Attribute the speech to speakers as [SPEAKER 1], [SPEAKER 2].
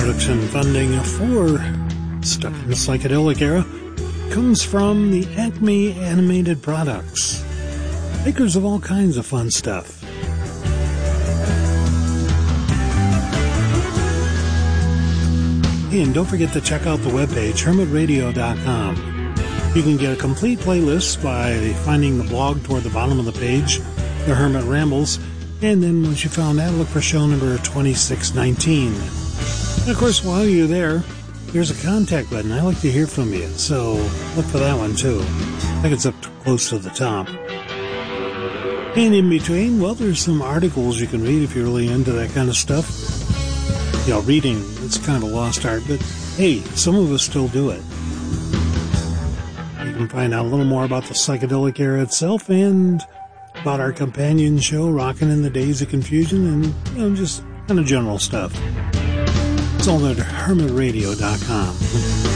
[SPEAKER 1] production funding for Stuck in the Psychedelic Era comes from the Acme Animated Products, makers of all kinds of fun stuff. And don't forget to check out the webpage, hermitradio.com. You can get a complete playlist by finding the blog toward the bottom of the page, The Hermit Rambles, and then once you found that, look for show number 2619. And of course, while you're there, there's a contact button. I like to hear from you, so look for that one too. I think it's up close to the top. And in between, well, there's some articles you can read if you're really into that kind of stuff. You know, reading, it's kind of a lost art, but hey, some of us still do it. You can find out a little more about the psychedelic era itself and about our companion show, Rockin' in the Days of Confusion, and, you know, just kind of general stuff. It's all at hermitradio.com.